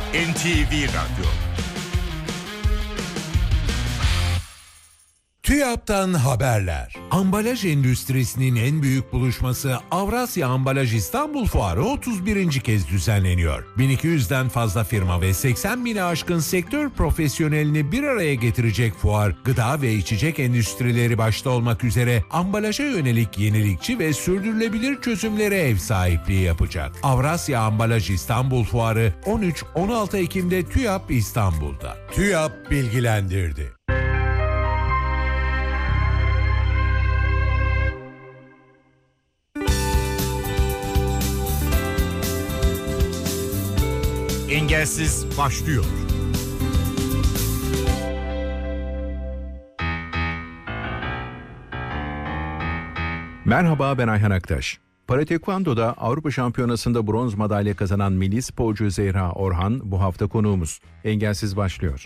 NTV Radyo. TÜYAP'tan haberler. Ambalaj endüstrisinin en büyük buluşması Avrasya Ambalaj İstanbul Fuarı 31. kez düzenleniyor. 1200'den fazla firma ve 80 bini aşkın sektör profesyonelini bir araya getirecek fuar, gıda ve içecek endüstrileri başta olmak üzere ambalaja yönelik yenilikçi ve sürdürülebilir çözümlere ev sahipliği yapacak. Avrasya Ambalaj İstanbul Fuarı 13-16 Ekim'de TÜYAP İstanbul'da. TÜYAP bilgilendirdi. Engelsiz başlıyor. Merhaba, ben Ayhan Aktaş. Paratekvando'da Avrupa Şampiyonası'nda bronz madalya kazanan milli sporcu Zehra Orhan bu hafta konuğumuz. Engelsiz başlıyor.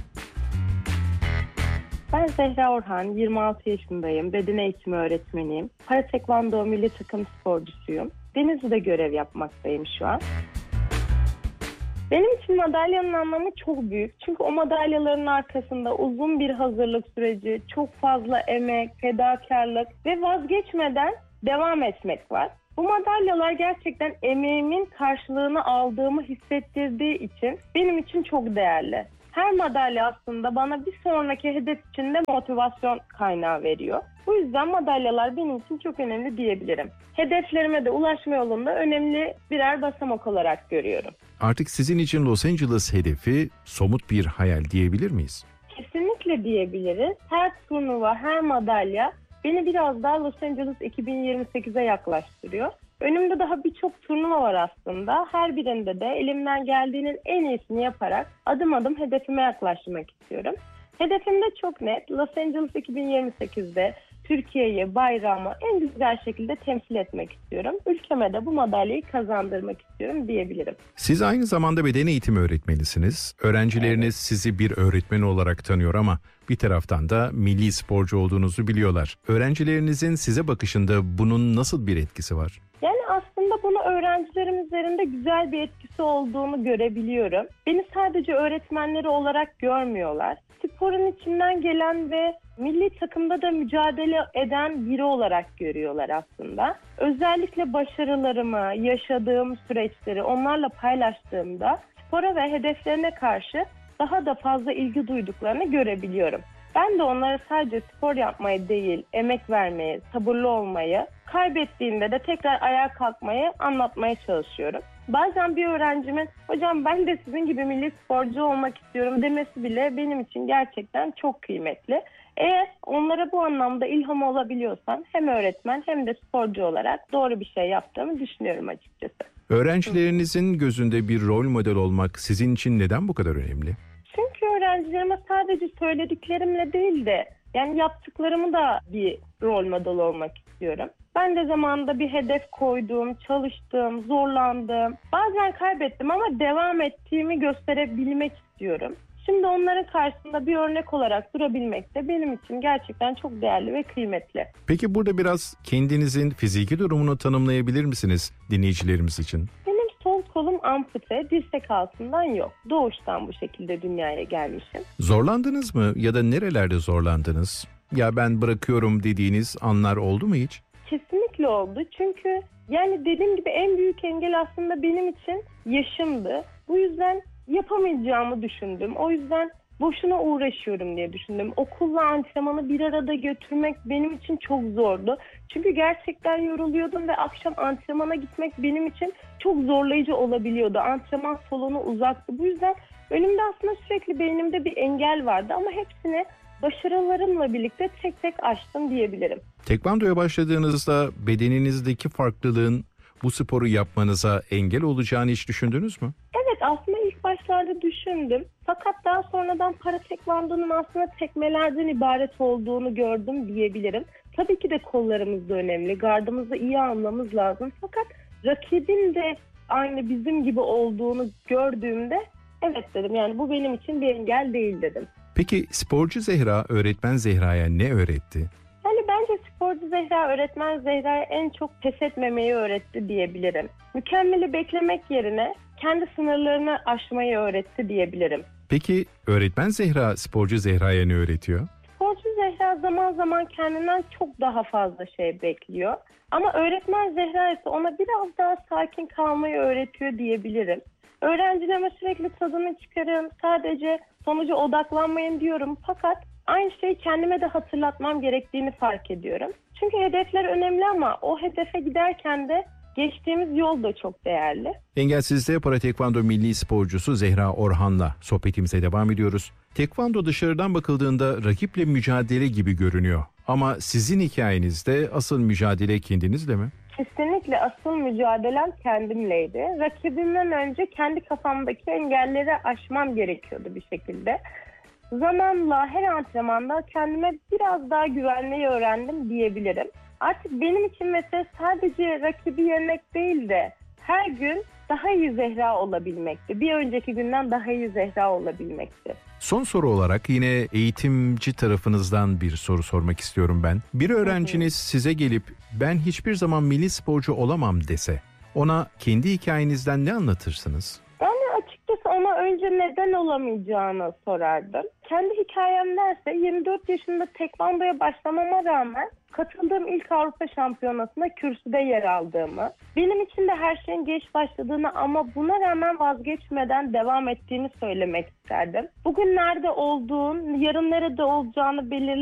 Ben Zehra Orhan, 26 yaşındayım, beden eğitimi öğretmeniyim. Paratekvando milli takım sporcusuyum. Denizli'de görev yapmaktayım şu an. Benim için madalyanın anlamı çok büyük. Çünkü o madalyaların arkasında uzun bir hazırlık süreci, çok fazla emek, fedakarlık ve vazgeçmeden devam etmek var. Bu madalyalar gerçekten emeğimin karşılığını aldığımı hissettirdiği için benim için çok değerli. Her madalya aslında bana bir sonraki hedef için de motivasyon kaynağı veriyor. Bu yüzden madalyalar benim için çok önemli diyebilirim. Hedeflerime de ulaşma yolunda önemli birer basamak olarak görüyorum. Artık sizin için Los Angeles hedefi somut bir hayal diyebilir miyiz? Kesinlikle diyebiliriz. Her turnuva, her madalya beni biraz daha Los Angeles 2028'e yaklaştırıyor. Önümde daha birçok turnuva var aslında. Her birinde de elimden geldiğinin en iyisini yaparak adım adım hedefime yaklaşmak istiyorum. Hedefim de çok net. Los Angeles 2028'de Türkiye'yi, bayrağımı en güzel şekilde temsil etmek istiyorum. Ülkeme de bu madalyayı kazandırmak istiyorum diyebilirim. Siz aynı zamanda beden eğitimi öğretmenisiniz. Öğrencileriniz sizi bir öğretmen olarak tanıyor ama bir taraftan da milli sporcu olduğunuzu biliyorlar. Öğrencilerinizin size bakışında bunun nasıl bir etkisi var? Yani aslında bunu öğrencilerim üzerinde güzel bir etkisi olduğunu görebiliyorum. Beni sadece öğretmenleri olarak görmüyorlar. Sporun içinden gelen ve milli takımda da mücadele eden biri olarak görüyorlar aslında. Özellikle başarılarımı, yaşadığım süreçleri onlarla paylaştığımda spora ve hedeflerine karşı daha da fazla ilgi duyduklarını görebiliyorum. Ben de onlara sadece spor yapmayı değil, emek vermeyi, sabırlı olmayı, kaybettiğinde de tekrar ayağa kalkmayı anlatmaya çalışıyorum. Bazen bir öğrencimin "Hocam ben de sizin gibi milli sporcu olmak istiyorum" demesi bile benim için gerçekten çok kıymetli. Eğer onlara bu anlamda ilham olabiliyorsam hem öğretmen hem de sporcu olarak doğru bir şey yaptığımı düşünüyorum açıkçası. Öğrencilerinizin gözünde bir rol model olmak sizin için neden bu kadar önemli? Çünkü öğrencilerime sadece söylediklerimle değil de yani yaptıklarımı da bir rol model olmak istiyorum. Ben de zamanında bir hedef koydum, çalıştım, zorlandım. Bazen kaybettim ama devam ettiğimi gösterebilmek istiyorum. Şimdi onların karşısında bir örnek olarak durabilmek de benim için gerçekten çok değerli ve kıymetli. Peki burada biraz kendinizin fiziki durumunu tanımlayabilir misiniz dinleyicilerimiz için? Benim sol kolum ampute, dirsek altından yok. Doğuştan bu şekilde dünyaya gelmişim. Zorlandınız mı ya da nerelerde zorlandınız? Ya ben bırakıyorum dediğiniz anlar oldu mu hiç? Kesinlikle oldu. Çünkü yani dediğim gibi en büyük engel aslında benim için yaşımdı. Bu yüzden yapamayacağımı düşündüm. O yüzden boşuna uğraşıyorum diye düşündüm. Okulla antrenmanı bir arada götürmek benim için çok zordu. Çünkü gerçekten yoruluyordum ve akşam antrenmana gitmek benim için çok zorlayıcı olabiliyordu. Antrenman salonu uzaktı. Bu yüzden önümde aslında sürekli beynimde bir engel vardı ama hepsini başarılarımla birlikte tek tek aştım diyebilirim. Tekvandoya başladığınızda bedeninizdeki farklılığın bu sporu yapmanıza engel olacağını hiç düşündünüz mü? Evet, aslında ilk başlarda düşündüm. Fakat daha sonradan paratekvandonun aslında tekmelerden ibaret olduğunu gördüm diyebilirim. Tabii ki de kollarımız da önemli. Gardımızı iyi almamız lazım. Fakat rakibin de aynı bizim gibi olduğunu gördüğümde evet dedim, yani bu benim için bir engel değil dedim. Peki sporcu Zehra öğretmen Zehra'ya ne öğretti? Yani bence sporcu Zehra öğretmen Zehra'ya en çok pes etmemeyi öğretti diyebilirim. Mükemmeli beklemek yerine kendi sınırlarını aşmayı öğretti diyebilirim. Peki öğretmen Zehra sporcu Zehra'ya ne öğretiyor? Sporcu Zehra zaman zaman kendinden çok daha fazla şey bekliyor. Ama öğretmen Zehra ise ona biraz daha sakin kalmayı öğretiyor diyebilirim. Öğrencilerime sürekli tadını çıkarın, sadece sonuca odaklanmayın diyorum. Fakat aynı şeyi kendime de hatırlatmam gerektiğini fark ediyorum. Çünkü hedefler önemli ama o hedefe giderken de geçtiğimiz yol da çok değerli. Engelsiz'de para tekvando milli sporcusu Zehra Orhan'la sohbetimize devam ediyoruz. Tekvando dışarıdan bakıldığında rakiple mücadele gibi görünüyor. Ama sizin hikayenizde asıl mücadele kendinizle mi? Kesinlikle asıl mücadelem kendimleydi. Rakibimden önce kendi kafamdaki engelleri aşmam gerekiyordu bir şekilde. Zamanla her antrenmanda kendime biraz daha güvenmeyi öğrendim diyebilirim. Artık benim için mesele sadece rakibi yenmek değil de her gün daha iyi Zehra olabilmekti. Bir önceki günden daha iyi Zehra olabilmekti. Son soru olarak yine eğitimci tarafınızdan bir soru sormak istiyorum ben. Bir öğrenciniz size gelip ben hiçbir zaman milli sporcu olamam dese, ona kendi hikayenizden ne anlatırsınız? Yani açıkçası ona önce neden olamayacağını sorardım. Kendi hikayemdense 24 yaşında tekvandoya başlamama rağmen katıldığım ilk Avrupa Şampiyonası'nda kürsüde yer aldığımı, benim için de her şeyin geç başladığını ama buna rağmen vazgeçmeden devam ettiğini söylemek isterdim. Bugün nerede olduğun, yarın nerede olacağını belirlemek